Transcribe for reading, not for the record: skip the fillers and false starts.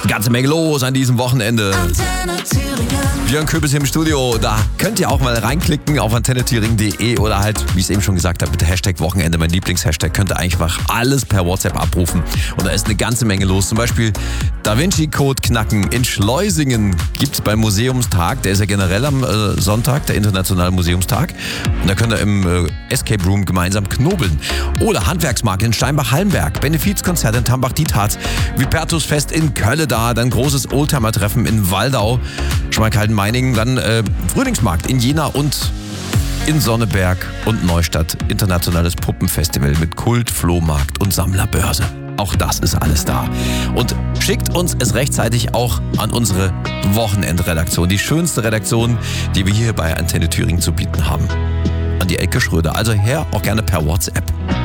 Ganze Menge los an diesem Wochenende. Antenne Thüringen. Björn Köbis hier im Studio. Da könnt ihr auch mal reinklicken auf antennethüringen.de oder halt, wie ich es eben schon gesagt habe, mit Hashtag Wochenende, mein Lieblingshashtag, könnt ihr einfach alles per WhatsApp abrufen. Und da ist eine ganze Menge los. Zum Beispiel Da Vinci Code knacken in Schleusingen gibt's beim Museumstag. Der ist ja generell am Sonntag, der Internationale Museumstag. Und da könnt ihr im Escape Room gemeinsam knobeln. Oder Handwerksmarkt in Steinbach-Hallenberg, Benefizkonzert in Tambach-Dietharz, Vipertusfest in Kölle-da, dann großes Oldtimer-Treffen in Waldau, Schmalkalden-Meiningen, dann Frühlingsmarkt in Jena und in Sonneberg und Neustadt, internationales Puppenfestival mit Kult, Flohmarkt und Sammlerbörse. Auch das ist alles da. Und schickt uns es rechtzeitig auch an unsere Wochenendredaktion, die schönste Redaktion, die wir hier bei Antenne Thüringen zu bieten haben. An die Elke Schröder. Also her auch gerne per WhatsApp.